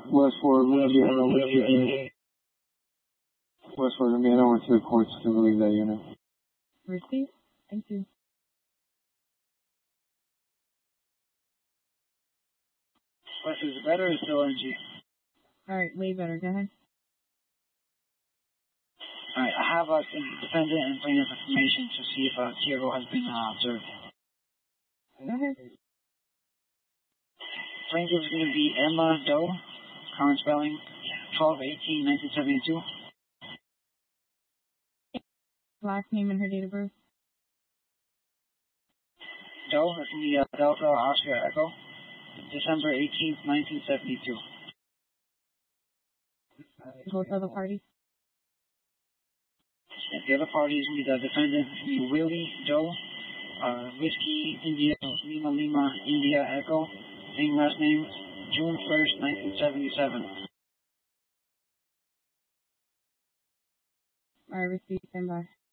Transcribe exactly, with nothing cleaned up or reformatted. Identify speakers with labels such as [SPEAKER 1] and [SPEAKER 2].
[SPEAKER 1] Westward, whatever you have, whatever you have. Westward, I'm heading over to the courts to relieve that unit.
[SPEAKER 2] Receive. Thank you.
[SPEAKER 3] West, is it better or still N G?
[SPEAKER 2] Alright, way better. Go ahead.
[SPEAKER 3] Alright, I have a defendant and plaintiff information to see if a Tiago has been uh, observed.
[SPEAKER 2] Go ahead.
[SPEAKER 3] Plaintiff is going to be Emma Doe, current spelling, twelve eighteen nineteen seventy-two.
[SPEAKER 2] Last name and her date of birth.
[SPEAKER 3] Doe, that's in the uh, Delta Oscar Echo, December eighteenth nineteen seventy-two.
[SPEAKER 2] Both other parties.
[SPEAKER 3] And the other party is going to be the defendant, Willie Doe, uh, Whiskey India Lima Lima India Echo, same last name, June first nineteen seventy-seven.
[SPEAKER 2] Alright, receive. Stand by.